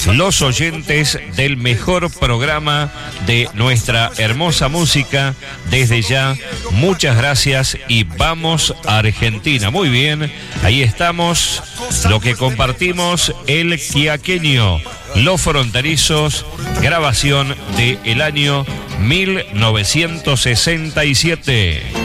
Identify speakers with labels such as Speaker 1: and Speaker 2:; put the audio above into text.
Speaker 1: los oyentes del mejor programa de nuestra hermosa música. Desde ya, muchas gracias y vamos a Argentina. Muy bien, ahí estamos, lo que compartimos, el quiaqueño, Los Fronterizos, grabación del año 1967.